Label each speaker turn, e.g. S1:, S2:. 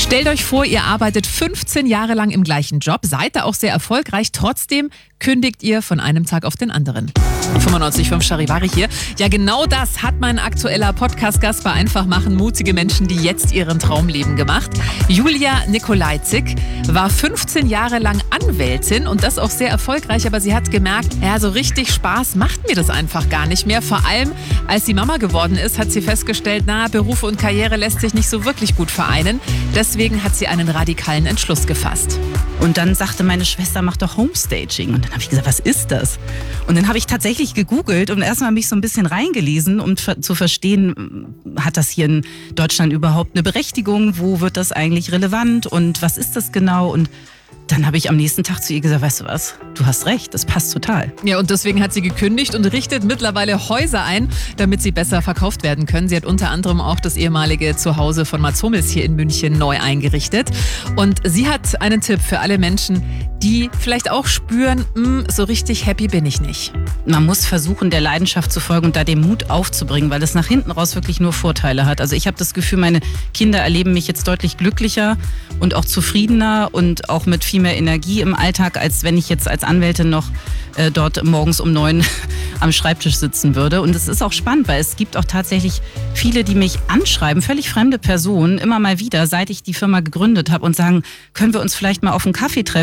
S1: Stellt euch vor, ihr arbeitet 15 Jahre lang im gleichen Job, seid da auch sehr erfolgreich, trotzdem kündigt ihr von einem Tag auf den anderen. 95.5 Charivari hier. Ja, genau das hat mein aktueller Podcast-Gast bei Einfach machen, mutige Menschen, die jetzt ihren Traum leben, gemacht. Julia Nikolajczyk war 15 Jahre lang Anwältin und das auch sehr erfolgreich, aber sie hat gemerkt, ja, so richtig Spaß macht mir das einfach gar nicht mehr. Vor allem, als sie Mama geworden ist, hat sie festgestellt, Beruf und Karriere lässt sich nicht so wirklich gut vereinen. Deswegen hat sie einen radikalen Entschluss gefasst.
S2: Und dann sagte meine Schwester, mach doch Homestaging. Und dann habe ich gesagt, was ist das? Und dann habe ich tatsächlich gegoogelt und erstmal mich so ein bisschen reingelesen, um zu verstehen, hat das hier in Deutschland überhaupt eine Berechtigung? Wo wird das eigentlich relevant? Und was ist das genau? Und dann habe ich am nächsten Tag zu ihr gesagt, weißt du was, du hast recht, das passt total.
S1: Ja, und deswegen hat sie gekündigt und richtet mittlerweile Häuser ein, damit sie besser verkauft werden können. Sie hat unter anderem auch das ehemalige Zuhause von Mats Hummels hier in München neu eingerichtet. Und sie hat einen Tipp für alle Menschen, die vielleicht auch spüren, so richtig happy bin ich nicht.
S2: Man muss versuchen, der Leidenschaft zu folgen und da den Mut aufzubringen, weil es nach hinten raus wirklich nur Vorteile hat. Also ich habe das Gefühl, meine Kinder erleben mich jetzt deutlich glücklicher und auch zufriedener und auch mit viel mehr Energie im Alltag, als wenn ich jetzt als Anwältin noch dort morgens um 9 am Schreibtisch sitzen würde. Und es ist auch spannend, weil es gibt auch tatsächlich viele, die mich anschreiben, völlig fremde Personen, immer mal wieder, seit ich die Firma gegründet habe und sagen, können wir uns vielleicht mal auf einen Kaffee treffen?